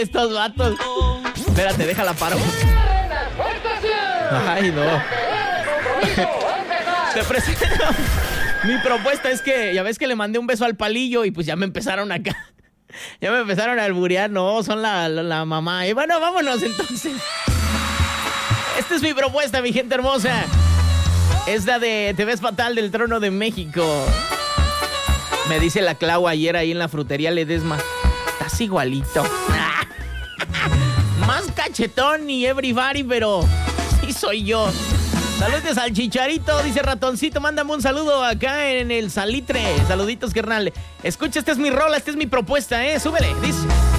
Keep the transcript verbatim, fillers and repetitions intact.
estos vatos. Espérate, déjala paro. Ay, no. Te presento. Mi propuesta es que, ya ves que le mandé un beso al palillo y pues ya me empezaron acá. Ya me empezaron a alburear. No, son la, la, la mamá. Y bueno, vámonos entonces. Esta es mi propuesta, mi gente hermosa. Es la de Te ves fatal del Trono de México. Me dice la Clau ayer ahí en la frutería Ledesma. Estás igualito. Más cachetón y everybody, pero sí soy yo. Saludos al Chicharito, dice Ratoncito. Mándame un saludo acá en el Salitre. Saluditos, carnal. Escucha, esta es mi rola, esta es mi propuesta, ¿eh? Súbele, dice.